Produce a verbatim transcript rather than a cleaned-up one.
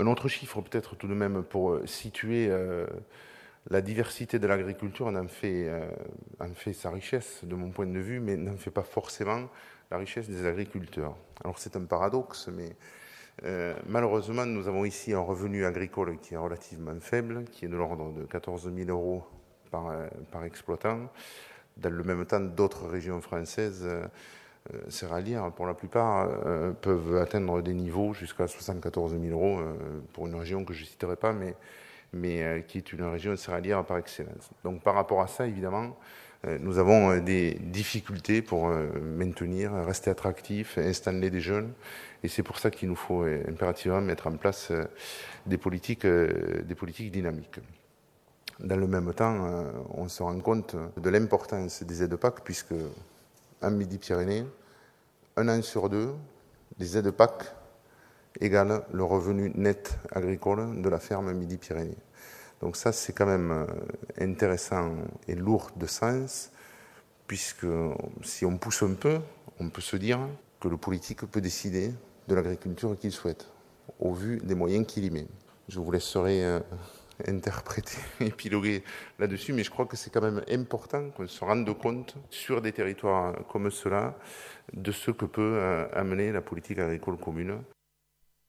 Un autre chiffre peut-être tout de même pour situer euh, la diversité de l'agriculture en fait, euh, en fait sa richesse de mon point de vue, mais n'en fait pas forcément la richesse des agriculteurs. Alors c'est un paradoxe, mais euh, malheureusement nous avons ici un revenu agricole qui est relativement faible, qui est de l'ordre de quatorze mille euros par, euh, par exploitant. Dans le même temps, d'autres régions françaises euh, céréalières, pour la plupart, euh, peuvent atteindre des niveaux jusqu'à soixante-quatorze mille euros euh, pour une région que je ne citerai pas, mais, mais euh, qui est une région céréalière par excellence. Donc par rapport à ça, évidemment, euh, nous avons euh, des difficultés pour euh, maintenir, rester attractifs, installer des jeunes, et c'est pour ça qu'il nous faut euh, impérativement mettre en place euh, des, politiques, euh, des politiques dynamiques. Dans le même temps, euh, on se rend compte de l'importance des aides P A C, puisque en Midi-Pyrénées, un an sur deux, les aides P A C égalent le revenu net agricole de la ferme Midi-Pyrénées. Donc ça, c'est quand même intéressant et lourd de sens, puisque si on pousse un peu, on peut se dire que le politique peut décider de l'agriculture qu'il souhaite, au vu des moyens qu'il y met. Je vous laisserai euh, interpréter, épiloguer là-dessus, mais je crois que c'est quand même important qu'on se rende compte, sur des territoires comme cela, de ce que peut euh, amener la politique agricole commune.